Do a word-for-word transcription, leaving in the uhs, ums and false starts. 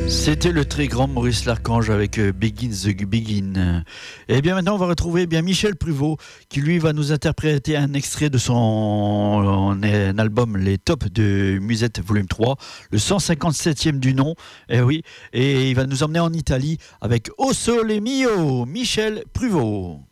C'était le très grand Maurice Larchange avec euh, Begin the Begin. Et bien maintenant, on va retrouver eh bien Michel Pruvot qui lui va nous interpréter un extrait de son euh, album Les Tops de Musette volume trois, le cent cinquante-septième du nom. Et oui, et il va nous emmener en Italie avec O Sole Mio, Michel Pruvot.